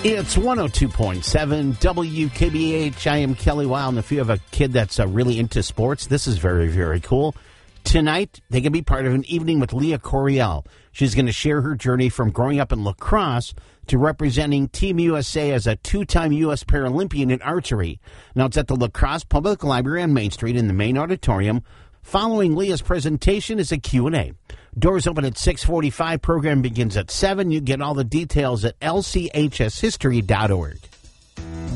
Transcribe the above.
It's 102.7 WKBH. I am Kelly Wild, and if you have a kid that's really into sports, this is very, very cool. Tonight, they can be part of an evening with Leah Coriel. She's going to share her journey from growing up in lacrosse to representing Team USA as a two-time U.S. Paralympian in archery. Now, it's at the La Crosse Public Library on Main Street in the main auditorium. Following Leah's presentation is a Q&A. Doors open at 6:45. Program begins at 7. You get all the details at lchshistory.org.